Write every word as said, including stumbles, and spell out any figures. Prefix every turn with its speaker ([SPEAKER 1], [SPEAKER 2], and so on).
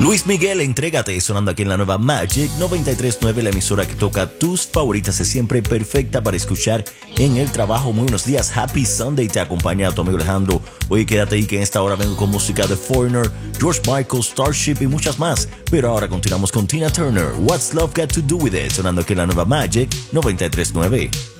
[SPEAKER 1] Luis Miguel, Entrégate, sonando aquí en la nueva Magic noventa y tres punto nueve, la emisora que toca tus favoritas, es siempre perfecta para escuchar en el trabajo. Muy buenos días, Happy Sunday, te acompaña tu amigo Alejandro. Oye, quédate ahí que en esta hora vengo con música de Foreigner, George Michael, Starship y muchas más. Pero ahora continuamos con Tina Turner, What's Love Got to Do With It, sonando aquí en la nueva Magic noventa y tres punto nueve.